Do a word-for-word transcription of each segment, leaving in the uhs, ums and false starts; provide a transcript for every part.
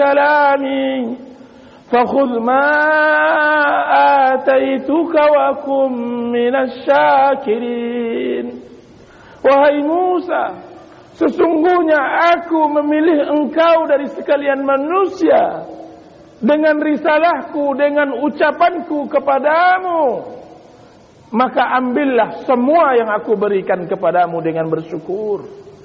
kalami fakhudh ma ataituka wa kum minasy syakirin. Wahai Musa, sesungguhnya aku memilih engkau dari sekalian manusia dengan risalahku, dengan ucapanku kepadamu. Maka ambillah semua yang aku berikan kepadamu dengan bersyukur.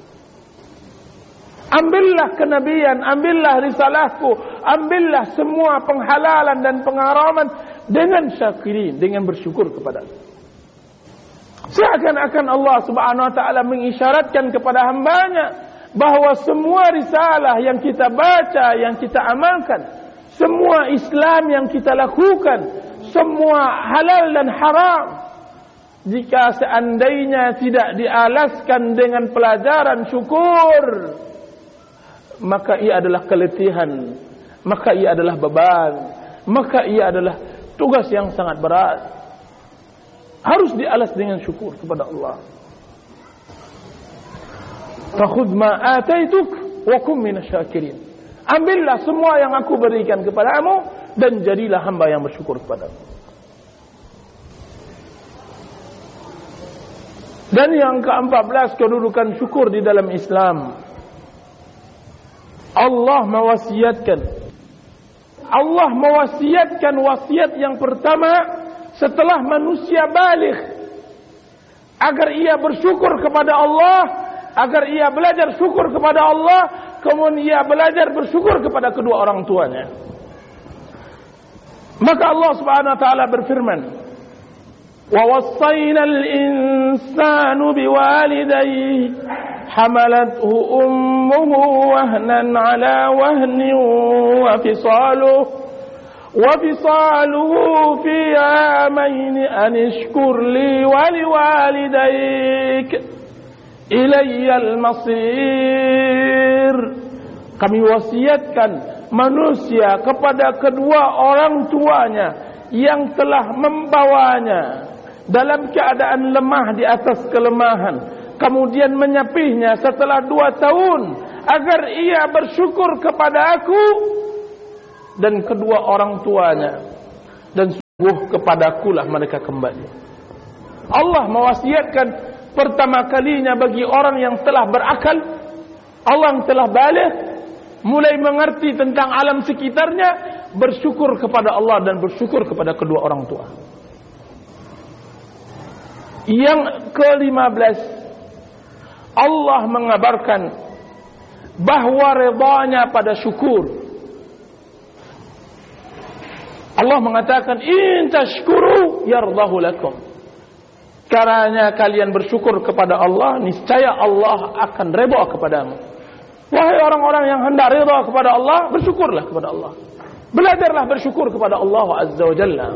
Ambillah kenabian, ambillah risalahku, ambillah semua penghalalan dan pengharaman dengan syakirin, dengan bersyukur kepadamu. Seakan-akan Allah Subhanahu wa taala mengisyaratkan kepada hambanya bahawa semua risalah yang kita baca, yang kita amalkan, semua Islam yang kita lakukan, semua halal dan haram, jika seandainya tidak dialaskan dengan pelajaran syukur, maka ia adalah keletihan, maka ia adalah beban, maka ia adalah tugas yang sangat berat. Harus dialas dengan syukur kepada Allah. Fakhudh ma ataituk wa kum minasy syakirin. Ambillah semua yang aku berikan kepadamu dan jadilah hamba yang bersyukur kepadamu. Dan yang keempat belas, kedudukan syukur di dalam Islam. Allah mewasiatkan Allah mewasiatkan wasiat yang pertama setelah manusia baligh, agar ia bersyukur kepada Allah, agar ia belajar syukur kepada Allah, kemudian ia belajar bersyukur kepada kedua orang tuanya. Maka Allah Subhanahu wa taala berfirman, wa wassayna al-insanu biwalidayhi hamalathu ummuhu wahnan ala wahnin wa fisaluhu وَفِصَالُهُ فِي عَامَيْنِ أَنِ اشْكُرْ لِي وَلِوَالِدَيْكَ إِلَيَّ الْمَصِيرُ. Kami wasiatkan manusia kepada kedua orang tuanya yang telah membawanya dalam keadaan lemah di atas kelemahan, kemudian menyapihnya setelah dua tahun, agar ia bersyukur kepada aku dan kedua orang tuanya, dan sungguh kepadakulah mereka kembali. Allah mewasiatkan pertama kalinya bagi orang yang telah berakal, orang yang telah baligh, mulai mengerti tentang alam sekitarnya, bersyukur kepada Allah dan bersyukur kepada kedua orang tua. Yang kelima belas, Allah mengabarkan bahawa redanya pada syukur. Allah mengatakan, in tashkuru yardahu lakum. Karena kalian bersyukur kepada Allah, niscaya Allah akan redha kepadamu. Wahai orang-orang yang hendak redha kepada Allah, bersyukurlah kepada Allah. Belajarlah bersyukur kepada Allah Azza wa Jalla.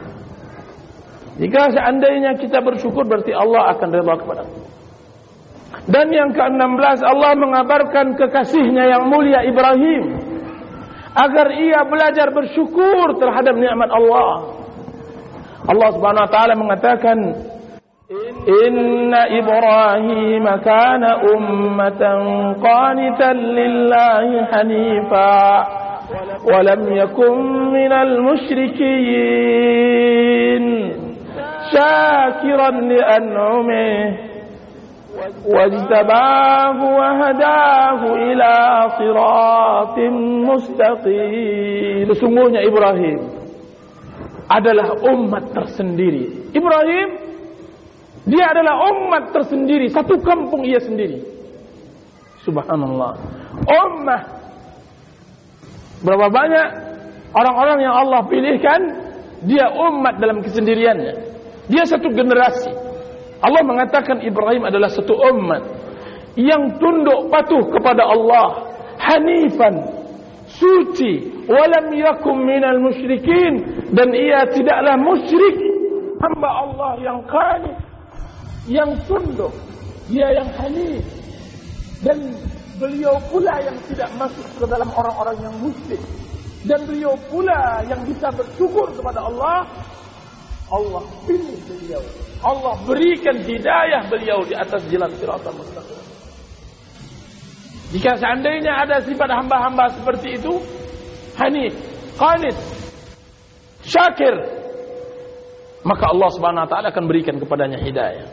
Jika seandainya kita bersyukur, berarti Allah akan redha kepada kita. Dan yang keenam belas, Allah mengabarkan kekasihnya yang mulia Ibrahim, agar ia belajar bersyukur terhadap nikmat Allah. Allah Subhanahu wa taala mengatakan, inna Ibrahim kana ummatan qanitan lillahi hanifa wa lam yakun minal musyrikin syakiran li an'umihi wajtabahu wa hadahu ila siratin mustaqim. Sesungguhnya Ibrahim adalah umat tersendiri. Ibrahim, dia adalah umat tersendiri, satu kampung ia sendiri. Subhanallah. Ummah, berapa banyak orang-orang yang Allah pilihkan, dia umat dalam kesendiriannya. Dia satu generasi. Allah mengatakan Ibrahim adalah satu umat yang tunduk patuh kepada Allah, hanifan, suci, walam yakum minal musyrikin, dan ia tidaklah musyrik, hamba Allah yang qanit, yang tunduk, dia yang hanif, dan beliau pula yang tidak masuk ke dalam orang-orang yang musyrik, dan beliau pula yang bisa bersyukur kepada Allah. Allah pilih beliau, Allah berikan hidayah beliau di atas jalan siratal mustaqim. Jika seandainya ada sifat hamba-hamba seperti itu, hanif, qanit, syakir, maka Allah Subhanahu wa taala akan berikan kepadanya hidayah.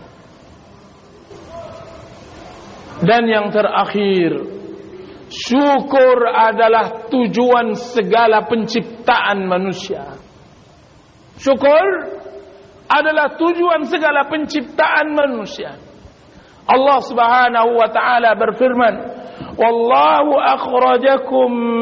Dan yang terakhir, syukur adalah tujuan segala penciptaan manusia. Syukur adalah tujuan segala penciptaan manusia. Allah Subhanahu wa taala berfirman, "Wallahu akhrajakum